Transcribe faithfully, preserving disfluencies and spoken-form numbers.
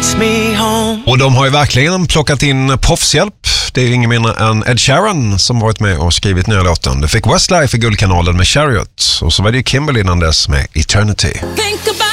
takes me home. Och de har ju verkligen plockat in proffshjälp. Det är ju ingen mindre än Ed Sheeran som varit med och skrivit nya låten. Det fick Westlife i Guldkanalen med Chariot. Och så var det ju Kimberly innan dess med Eternity.